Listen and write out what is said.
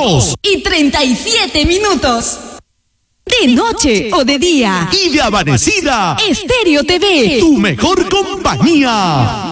2:37. De noche o de día. Y de amanecida. Estéreo TV. Tu mejor compañía.